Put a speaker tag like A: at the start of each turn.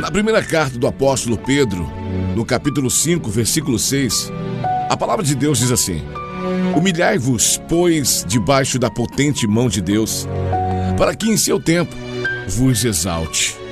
A: Na primeira carta do apóstolo Pedro, no capítulo 5, versículo 6, a palavra de Deus diz assim: humilhai-vos, pois, debaixo da potente mão de Deus, para que em seu tempo vos exalte.